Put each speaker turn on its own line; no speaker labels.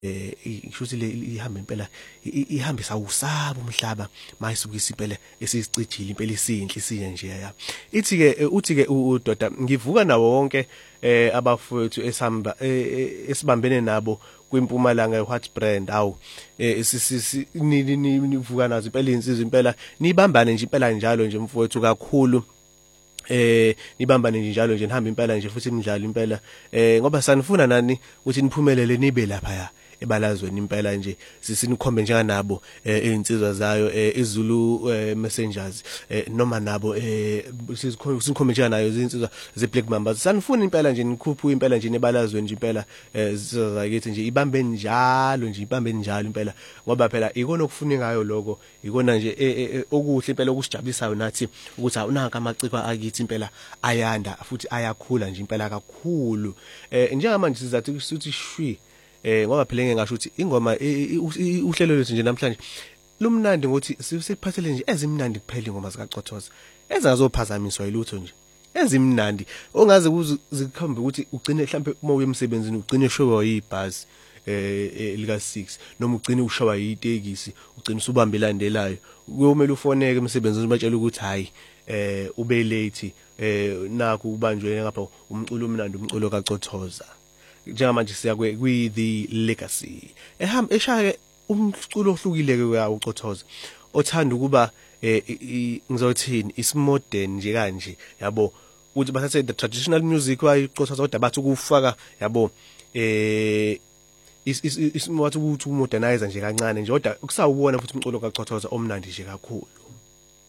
ishuthi le ihamba impela ihambisa usaba umhlaba mayisukisa impela esisicijile impela isinhle isiye nje ya ithi ke uthi ke udoda ngivuka nawo wonke abafowethu esihamba esibambene nabo kwimpumalanga eWhatbrand awu nivuka nazo impela insizwe impela nibambane nje impela njalo nje mfowethu kakhulu nibambane nje njalo nje nihamba impela nje futhi imidlalo impela ngoba sanifuna nani ukuthi niphumelele nibe lapha ya ebalazweni impela nje sinikhombe njenganabo einsizwa zayo iZulu Messengers noma nabo sikhombe njenganayo izinsizwa zeBlack Mamba sanifuna impela nje nikhuphe impela nje nebalazweni nje impela sizakithi nje ibambe njalo nje ibambe njalo impela ngoba phela ikona okufuna ngayo lokho ikona nje okuhle impela okusijabulisayo nathi ukuthi awunaka amaciko akithi impela ayanda futhi ayakhula nje impela kakhulu njengamanje sizathi sithi shwi ngoba phela ngeke ngasho ukuthi ingoma uhlelo lethu nje namhlanje lumnandi ngokuthi siphathele nje ezimnandi kuphela ingoma zikaCothoza ezazophazamiswa yilutho nje ezimnandi ongaze uzikhambe ukuthi ugcine mhlambe uma uye emsebenzini ugcine showa yibhasi lika 6 noma ugcine ushawa yitekisi ugcine usubamba elandelayo kuyomela ufoneke emsebenzini ubatshela ukuthi hayi ube late naku ubanjwe ngapha umculo omnandi umculo kaCothoza njengamanje siya kwi the legacy eshaya umculo ohlukile ke yawo uCothoza othanda ukuba ngizothini ismodern nje kanje yabo uthi bathathe the traditional music wayiCothoza kodwa bathi ukufaka yabo isimothi ukuthi umodernizer nje kancane nje kodwa kusawubona futhi umculo kaCothoza omnandi nje kakhulu.